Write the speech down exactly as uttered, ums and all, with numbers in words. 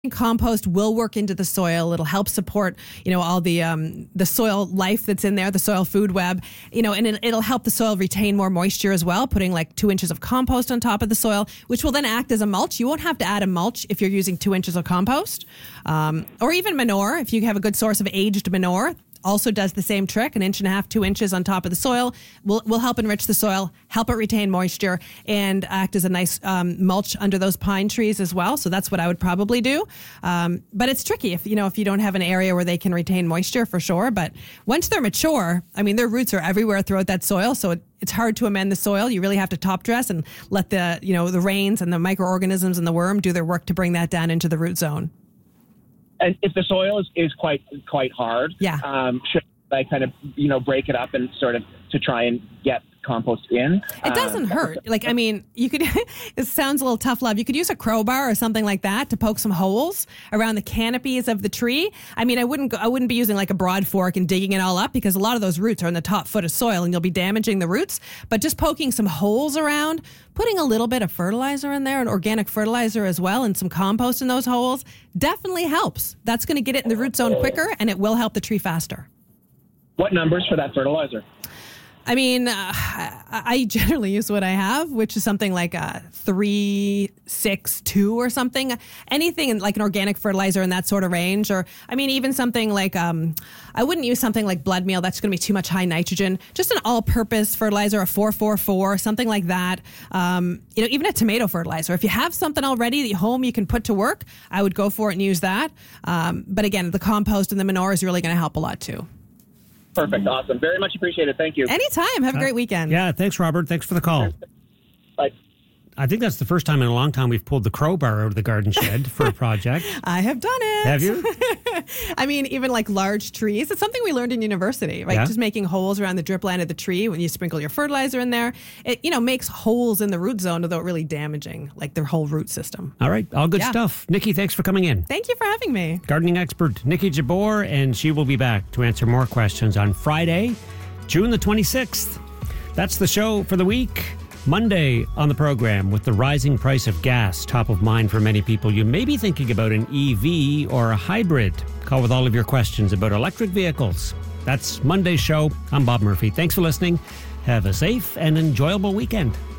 Compost will work into the soil. It'll help support, you know, all the um, the soil life that's in there, the soil food web, you know, and it, it'll help the soil retain more moisture as well, putting like two inches of compost on top of the soil, which will then act as a mulch. You won't have to add a mulch if you're using two inches of compost, um, or even manure. If you have a good source of aged manure, also does the same trick. An inch and a half, two inches on top of the soil will will help enrich the soil, help it retain moisture, and act as a nice um, mulch under those pine trees as well. So that's what I would probably do. Um, but it's tricky if you know if you don't have an area where they can retain moisture for sure. But once they're mature, I mean, their roots are everywhere throughout that soil, so it, it's hard to amend the soil. You really have to top dress and let the you know the rains and the microorganisms and the worm do their work to bring that down into the root zone. And if the soil is, is quite quite hard, yeah. um, should I kind of you know break it up and sort of to try and get compost in? It doesn't um, hurt. Like I mean, you could. It sounds a little tough love. You could use a crowbar or something like that to poke some holes around the canopies of the tree. I mean, I wouldn't. Go, I wouldn't be using like a broad fork and digging it all up because a lot of those roots are in the top foot of soil and you'll be damaging the roots. But just poking some holes around, putting a little bit of fertilizer in there, an organic fertilizer as well, and some compost in those holes definitely helps. That's going to get it in the root zone quicker, and it will help the tree faster. What numbers for that fertilizer? I mean, uh, I generally use what I have, which is something like a three, six, two or something. Anything in, like an organic fertilizer in that sort of range. Or, I mean, even something like, um, I wouldn't use something like blood meal. That's going to be too much high nitrogen. Just an all-purpose fertilizer, a four four four, something like that. Um, you know, even a tomato fertilizer. If you have something already at home you can put to work, I would go for it and use that. Um, but again, the compost and the manure is really going to help a lot too. Perfect. Awesome. Very much appreciated. Thank you. Anytime. Have a great weekend. Yeah. Thanks, Robert. Thanks for the call. Bye. I think that's the first time in a long time we've pulled the crowbar out of the garden shed for a project. I have done it. Have you? I mean, even like large trees. It's something we learned in university, right? Yeah. Just making holes around the drip line of the tree when you sprinkle your fertilizer in there. It, you know, makes holes in the root zone without really damaging like their whole root system. All right. All good Yeah. stuff. Nikki, thanks for coming in. Thank you for having me. Gardening expert Nikki Jabbour, and she will be back to answer more questions on Friday, June the twenty-sixth. That's the show for the week. Monday on the program, with the rising price of gas top of mind for many people, you may be thinking about an E V or a hybrid. Call with all of your questions about electric vehicles. That's Monday's show. I'm Bob Murphy. Thanks for listening. Have a safe and enjoyable weekend.